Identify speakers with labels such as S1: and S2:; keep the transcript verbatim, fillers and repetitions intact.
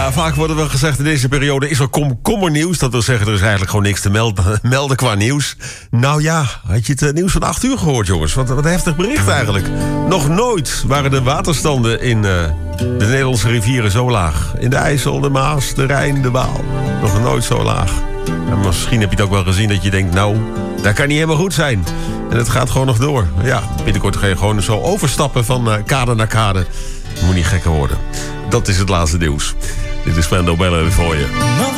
S1: Ja, vaak wordt er wel gezegd in deze periode is er komkommernieuws. Dat wil zeggen, er is eigenlijk gewoon niks te melden, melden qua nieuws. Nou ja, had je het uh, nieuws van acht uur gehoord, jongens? Wat, wat een heftig bericht eigenlijk. Nog nooit waren de waterstanden in uh, de Nederlandse rivieren zo laag. In de IJssel, de Maas, de Rijn, de Waal. Nog nooit zo laag. En misschien heb je het ook wel gezien dat je denkt, nou, dat kan niet helemaal goed zijn. En het gaat gewoon nog door. Ja, binnenkort ga je gewoon zo overstappen van uh, kade naar kade. Moet niet gekker worden. Dat is het laatste nieuws. Dit is Brando Bellen voor je.